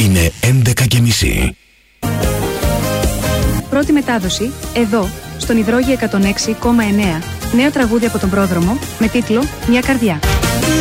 Είναι 11:30. Πρώτη μετάδοση, εδώ, στον Υδρόγειο 106,9. Νέο τραγούδι από τον πρόδρομο, με τίτλο «Μια καρδιά».